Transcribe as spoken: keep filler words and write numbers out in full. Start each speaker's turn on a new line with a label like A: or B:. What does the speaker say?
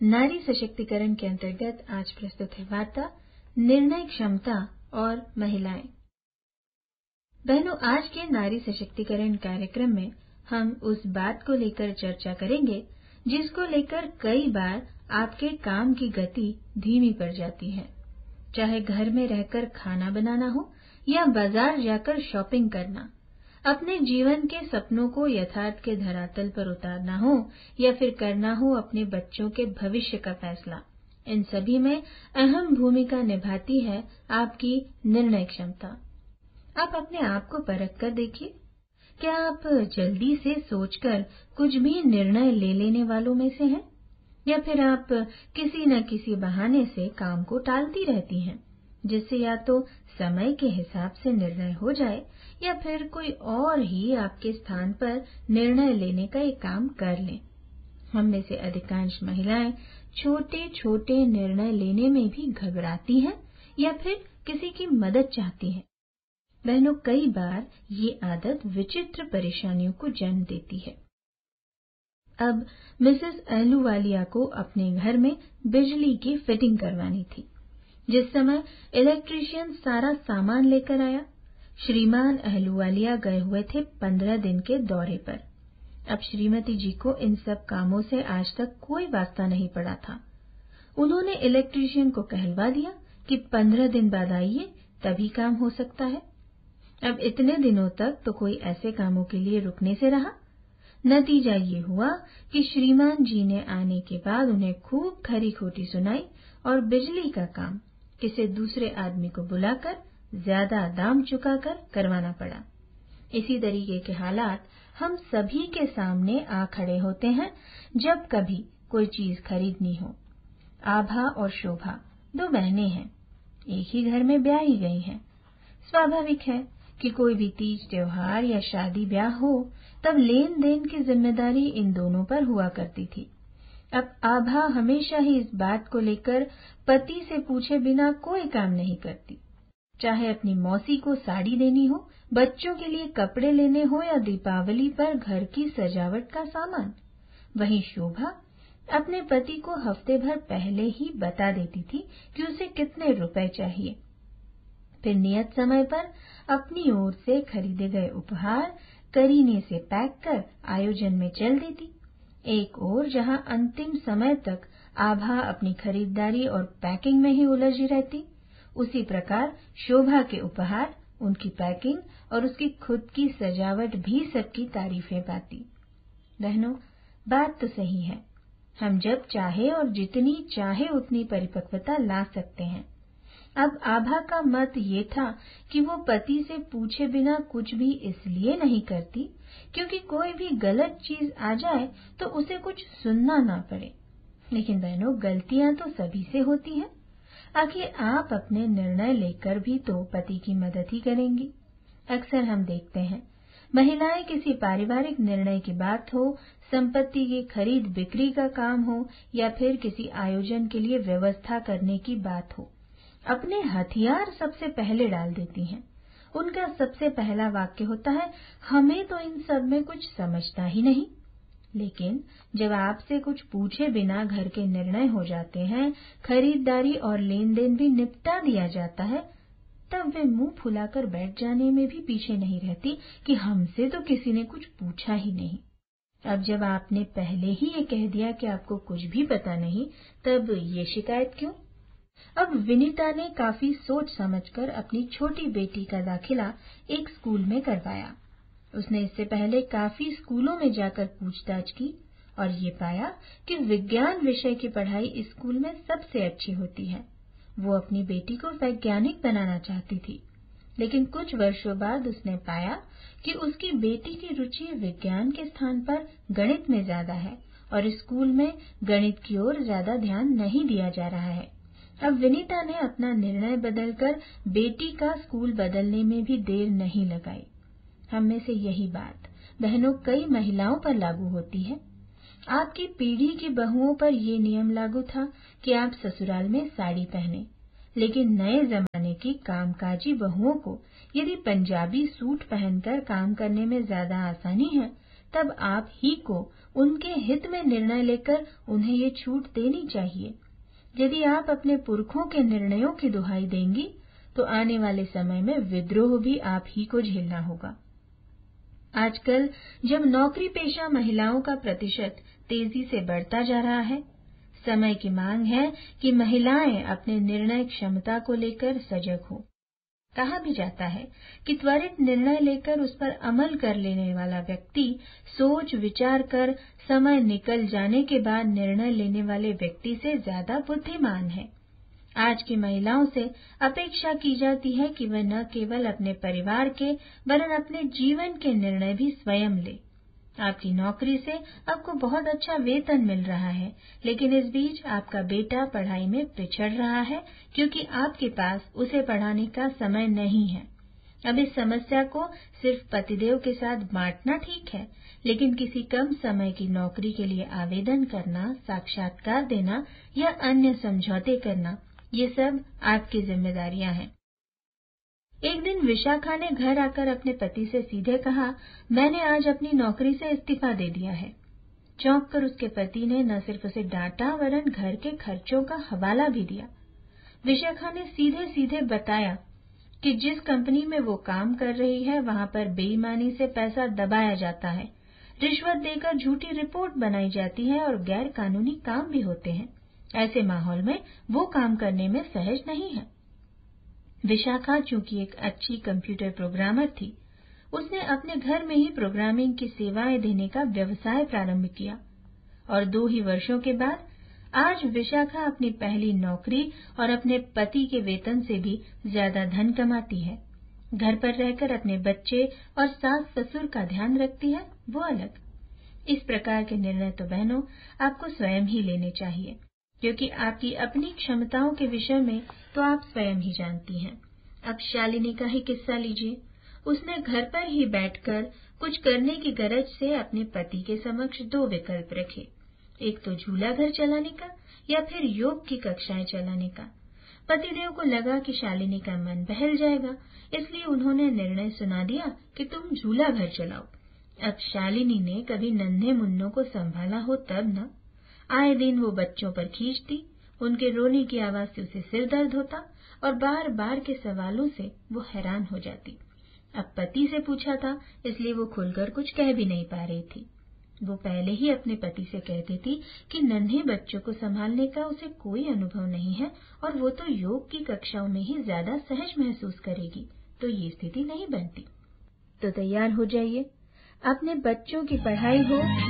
A: नारी सशक्तिकरण के अंतर्गत आज प्रस्तुत है वार्ता निर्णय क्षमता और महिलाएं। बहनों, आज के नारी सशक्तिकरण कार्यक्रम में हम उस बात को लेकर चर्चा करेंगे जिसको लेकर कई बार आपके काम की गति धीमी पड़ जाती है। चाहे घर में रहकर खाना बनाना हो या बाजार जाकर शॉपिंग करना, अपने जीवन के सपनों को यथार्थ के धरातल पर उतारना हो या फिर करना हो अपने बच्चों के भविष्य का फैसला, इन सभी में अहम भूमिका निभाती है आपकी निर्णय क्षमता। आप अपने आप को परख कर देखिए, क्या आप जल्दी से सोचकर कुछ भी निर्णय ले लेने वालों में से हैं, या फिर आप किसी न किसी बहाने से काम को टालती रहती हैं, जिससे या तो समय के हिसाब से निर्णय हो जाए या फिर कोई और ही आपके स्थान पर निर्णय लेने का एक काम कर ले। हम में से अधिकांश महिलाएं छोटे छोटे निर्णय लेने में भी घबराती हैं या फिर किसी की मदद चाहती हैं। बहनों, कई बार ये आदत विचित्र परेशानियों को जन्म देती है। अब मिसेस अहलूवालिया को अपने घर में बिजली की फिटिंग करवानी थी। जिस समय इलेक्ट्रीशियन सारा सामान लेकर आया, श्रीमान अहलूवालिया गए हुए थे पंद्रह दिन के दौरे पर। अब श्रीमती जी को इन सब कामों से आज तक कोई वास्ता नहीं पड़ा था। उन्होंने इलेक्ट्रीशियन को कहलवा दिया कि पंद्रह दिन बाद आइए, तभी काम हो सकता है। अब इतने दिनों तक तो कोई ऐसे कामों के लिए रुकने से रहा। नतीजा ये हुआ कि श्रीमान जी ने आने के बाद उन्हें खूब खरी खोटी सुनाई और बिजली का काम किसी दूसरे आदमी को बुलाकर ज्यादा दाम चुकाकर करवाना पड़ा। इसी तरीके के हालात हम सभी के सामने आ खड़े होते हैं जब कभी कोई चीज खरीदनी हो। आभा और शोभा दो बहनें हैं, एक ही घर में ब्याही गई हैं। स्वाभाविक है कि कोई भी तीज त्योहार या शादी ब्याह हो तब लेन देन की जिम्मेदारी इन दोनों पर हुआ करती थी। अब आभा हमेशा ही इस बात को लेकर पति से पूछे बिना कोई काम नहीं करती, चाहे अपनी मौसी को साड़ी देनी हो, बच्चों के लिए कपड़े लेने हो या दीपावली पर घर की सजावट का सामान। वहीं शोभा अपने पति को हफ्ते भर पहले ही बता देती थी कि उसे कितने रुपए चाहिए, फिर नियत समय पर अपनी ओर से खरीदे गए उपहार करीने से पैक कर आयोजन में चल देती। एक ओर जहां अंतिम समय तक आभा अपनी खरीदारी और पैकिंग में ही उलझी रहती, उसी प्रकार शोभा के उपहार, उनकी पैकिंग और उसकी खुद की सजावट भी सबकी तारीफें पाती। बहनों, बात तो सही है, हम जब चाहे और जितनी चाहे उतनी परिपक्वता ला सकते हैं। अब आभा का मत ये था कि वो पति से पूछे बिना कुछ भी इसलिए नहीं करती क्योंकि कोई भी गलत चीज आ जाए तो उसे कुछ सुनना ना पड़े। लेकिन बहनों, गलतियां तो सभी से होती हैं। आखिर आप अपने निर्णय लेकर भी तो पति की मदद ही करेंगी। अक्सर हम देखते हैं महिलाएं किसी पारिवारिक निर्णय की बात हो, संपत्ति की खरीद बिक्री का काम हो या फिर किसी आयोजन के लिए व्यवस्था करने की बात हो, अपने हथियार सबसे पहले डाल देती हैं। उनका सबसे पहला वाक्य होता है, हमें तो इन सब में कुछ समझता ही नहीं। लेकिन जब आपसे कुछ पूछे बिना घर के निर्णय हो जाते हैं, खरीदारी और लेन देन भी निपटा दिया जाता है, तब वे मुंह फुलाकर बैठ जाने में भी पीछे नहीं रहती कि हमसे तो किसी ने कुछ पूछा ही नहीं। अब जब आपने पहले ही ये कह दिया कि आपको कुछ भी पता नहीं, तब ये शिकायत क्यों? अब विनीता ने काफी सोच समझकर अपनी छोटी बेटी का दाखिला एक स्कूल में करवाया। उसने इससे पहले काफी स्कूलों में जाकर पूछताछ की और ये पाया कि विज्ञान विषय की पढ़ाई इस स्कूल में सबसे अच्छी होती है। वो अपनी बेटी को वैज्ञानिक बनाना चाहती थी, लेकिन कुछ वर्षों बाद उसने पाया कि उसकी बेटी की रुचि विज्ञान के स्थान पर गणित में ज्यादा है और स्कूल में गणित की ओर ज्यादा ध्यान नहीं दिया जा रहा है। अब विनीता ने अपना निर्णय बदलकर बेटी का स्कूल बदलने में भी देर नहीं लगाई। हम में से यही बात बहनों कई महिलाओं पर लागू होती है। आपकी पीढ़ी की बहुओं पर ये नियम लागू था कि आप ससुराल में साड़ी पहने, लेकिन नए जमाने की कामकाजी बहुओं को यदि पंजाबी सूट पहनकर काम करने में ज्यादा आसानी है तब आप ही को उनके हित में निर्णय लेकर उन्हें ये छूट देनी चाहिए। यदि आप अपने पुरखों के निर्णयों की दुहाई देंगी तो आने वाले समय में विद्रोह भी आप ही को झेलना होगा। आजकल जब नौकरी पेशा महिलाओं का प्रतिशत तेजी से बढ़ता जा रहा है, समय की मांग है कि महिलाएं अपने निर्णय क्षमता को लेकर सजग हो। कहा भी जाता है कि त्वरित निर्णय लेकर उस पर अमल कर लेने वाला व्यक्ति सोच विचार कर समय निकल जाने के बाद निर्णय लेने वाले व्यक्ति से ज्यादा बुद्धिमान है। आज की महिलाओं से अपेक्षा की जाती है कि वह न केवल अपने परिवार के वरन अपने जीवन के निर्णय भी स्वयं ले। आपकी नौकरी से आपको बहुत अच्छा वेतन मिल रहा है, लेकिन इस बीच आपका बेटा पढ़ाई में पिछड़ रहा है क्योंकि आपके पास उसे पढ़ाने का समय नहीं है। अब इस समस्या को सिर्फ पतिदेव के साथ बांटना ठीक है, लेकिन किसी कम समय की नौकरी के लिए आवेदन करना, साक्षात्कार देना या अन्य समझौते करना, ये सब आपकी जिम्मेदारियां हैं। एक दिन विशाखा ने घर आकर अपने पति से सीधे कहा, मैंने आज अपनी नौकरी से इस्तीफा दे दिया है। चौंक कर उसके पति ने न सिर्फ उसे डांटा वरन घर के खर्चों का हवाला भी दिया। विशाखा ने सीधे सीधे बताया कि जिस कंपनी में वो काम कर रही है वहां पर बेईमानी से पैसा दबाया जाता है, रिश्वत देकर झूठी रिपोर्ट बनाई जाती है और गैर कानूनी काम भी होते हैं। ऐसे माहौल में वो काम करने में सहज नहीं है। विशाखा चूंकि एक अच्छी कंप्यूटर प्रोग्रामर थी, उसने अपने घर में ही प्रोग्रामिंग की सेवाएं देने का व्यवसाय प्रारंभ किया और दो ही वर्षों के बाद आज विशाखा अपनी पहली नौकरी और अपने पति के वेतन से भी ज्यादा धन कमाती है। घर पर रहकर अपने बच्चे और सास ससुर का ध्यान रखती है, वो अलग। इस प्रकार के निर्णय तो बहनों आपको स्वयं ही लेने चाहिए, क्योंकि आपकी अपनी क्षमताओं के विषय में तो आप स्वयं ही जानती हैं। अब शालिनी का ही किस्सा लीजिए। उसने घर पर ही बैठकर कुछ करने की गरज से अपने पति के समक्ष दो विकल्प रखे, एक तो झूला घर चलाने का या फिर योग की कक्षाएं चलाने का। पतिदेव को लगा कि शालिनी का मन बहल जाएगा, इसलिए उन्होंने निर्णय सुना दिया कि तुम झूला घर चलाओ। अब शालिनी ने कभी नन्हे मुन्नों को संभाला हो तब न, आए दिन वो बच्चों पर खींचती, उनके रोने की आवाज से उसे सिर दर्द होता और बार बार के सवालों से वो हैरान हो जाती। अब पति से पूछा था, इसलिए वो खुलकर कुछ कह भी नहीं पा रही थी। वो पहले ही अपने पति से कहती थी कि नन्हे बच्चों को संभालने का उसे कोई अनुभव नहीं है और वो तो योग की कक्षाओं में ही ज्यादा सहज महसूस करेगी, तो ये स्थिति नहीं बनती। तो तैयार हो जाइए, अपने बच्चों की पढ़ाई हो